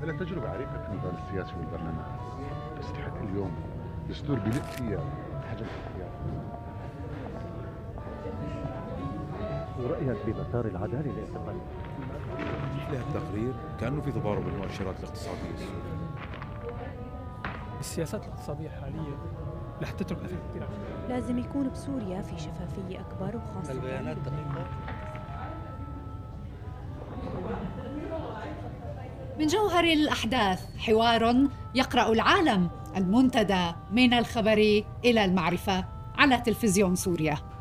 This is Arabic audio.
لها تجربة عريقة في المجال السياسي والبرلمان، بس لحد اليوم دستور بيلق فيها حجم الاختيار. ورأيك بمسار العدالة الانتقالية؟ له التقرير كأنه في تضارب المؤشرات الاقتصادية السورية. السياسات الاقتصادية الحالية رح تترك أثر كثير. لازم يكون بسوريا في شفافية أكبر، وخاصة البيانات دقيقة. من جوهر الأحداث حوار يقرأ العالم، المنتدى من الخبر إلى المعرفة على تلفزيون سوريا.